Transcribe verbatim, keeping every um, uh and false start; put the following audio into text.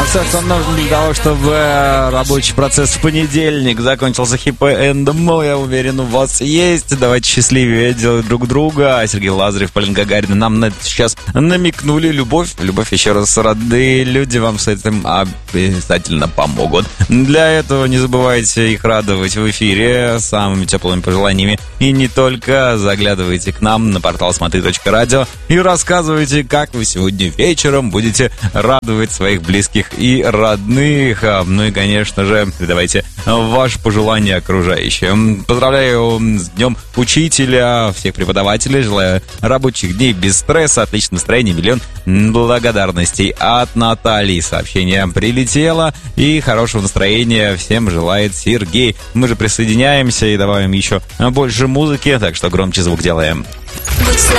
Все, что нужно для того, чтобы рабочий процесс в понедельник закончился хэппи-эндом, я уверен, у вас есть. Давайте счастливее делать друг друга. Сергей Лазарев, Полина Гагарина нам на это сейчас намекнули. Любовь, любовь, еще раз, родные люди вам с этим обязательно помогут. Для этого не забывайте их радовать в эфире самыми теплыми пожеланиями. И не только. Заглядывайте к нам на портал смотри точка радио и рассказывайте, как вы сегодня вечером будете радовать своих близких и родных. Ну и, конечно же, передавайте ваши пожелания окружающим. Поздравляю с Днем Учителя, всех преподавателей. Желаю рабочих дней без стресса, отличного настроения, миллион благодарностей от Натальи. Сообщение прилетело, и хорошего настроения всем желает Сергей. Мы же присоединяемся и добавим еще больше музыки, так что громче звук делаем.